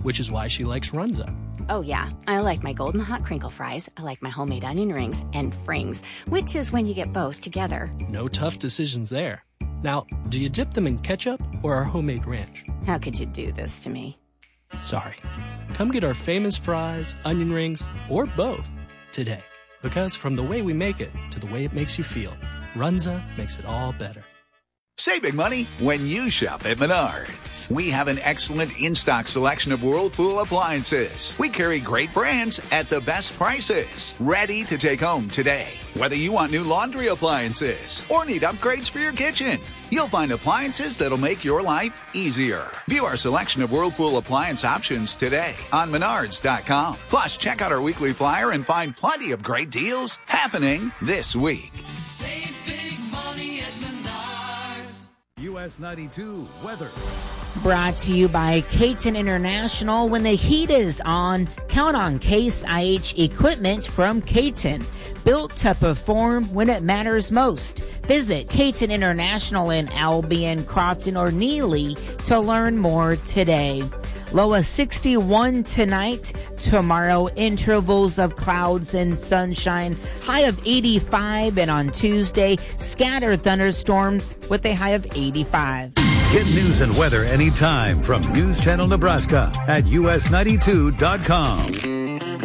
which is why she likes Runza. Oh, yeah. I like my golden hot crinkle fries. I like my homemade onion rings and frings, which is when you get both together. No tough decisions there. Now, do you dip them in ketchup or our homemade ranch? How could you do this to me? Sorry. Come get our famous fries, onion rings, or both today. Because from the way we make it to the way it makes you feel, Runza makes it all better. Save big money when you shop at Menards. We have an excellent in-stock selection of Whirlpool appliances. We carry great brands at the best prices. Ready to take home today. Whether you want new laundry appliances or need upgrades for your kitchen, you'll find appliances that'll make your life easier. View our selection of Whirlpool appliance options today on Menards.com. Plus, check out our weekly flyer and find plenty of great deals happening this week. Save big money at Menards. US 92 weather. Brought to you by Caton International. When the heat is on, count on Case IH equipment from Caton. Built to perform when it matters most. Visit Caton International in Albion, Crofton, or Neely to learn more today. Low of 61 tonight. Tomorrow, intervals of clouds and sunshine. High of 85. And on Tuesday, scattered thunderstorms with a high of 85. Get news and weather anytime from News Channel Nebraska at us92.com.